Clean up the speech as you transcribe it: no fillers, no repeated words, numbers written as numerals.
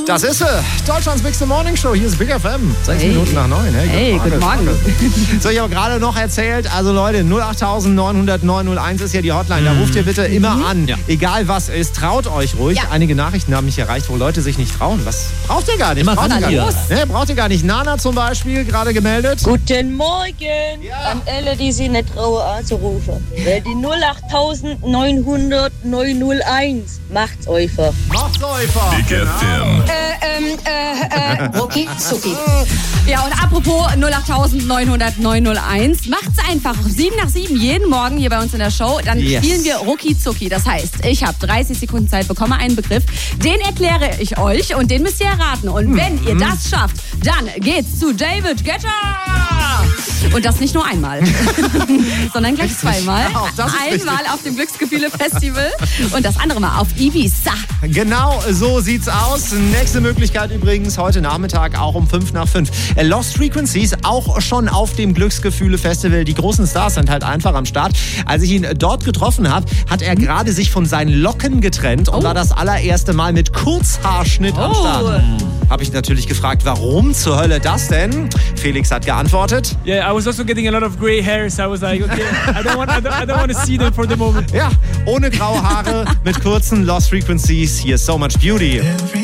Das ist sie. Deutschlands Big Morning Show. Hier ist Big FM. 6 Minuten nach 9. Hey, guten Morgen. So, ich habe gerade noch erzählt, also Leute, 08900 901 ist ja die Hotline. Da ruft ihr bitte immer an. Ja. Egal was ist, traut euch ruhig. Ja. Einige Nachrichten haben mich erreicht, wo Leute sich nicht trauen. Was braucht ihr gar nicht? Braucht ihr gar nicht. Nana zum Beispiel, gerade gemeldet. Guten Morgen an alle, die sich nicht trauen anzurufen. Die 08900 901. Macht's einfach. Macht's einfach. Big FM. Rucki Zucki. Ja, und apropos 08900 901, macht's einfach 7 nach 7 jeden Morgen hier bei uns in der Show. Dann spielen wir Rucki Zucki. Das heißt, ich habe 30 Sekunden Zeit, bekomme einen Begriff, den erkläre ich euch und den müsst ihr erraten. Und wenn ihr das schafft, dann geht's zu David Guetta. Und das nicht nur einmal, sondern gleich zweimal. Einmal auf dem Glücksgefühle-Festival und das andere Mal auf Ibiza. Genau, so sieht's aus. Nächste Möglichkeit übrigens heute Nachmittag auch um 5 nach 5. Lost Frequencies auch schon auf dem Glücksgefühle-Festival. Die großen Stars sind halt einfach am Start. Als ich ihn dort getroffen habe, hat er gerade sich von seinen Locken getrennt und war das allererste Mal mit Kurzhaarschnitt am Start. Habe ich natürlich gefragt, warum zur Hölle das denn? Felix hat geantwortet. Yeah, I was also getting a lot of gray hair, so I was like, okay, I don't want to see them for the moment. Ja, ohne graue Haare, mit kurzen Lost Frequencies. Hier ist So Much Beauty.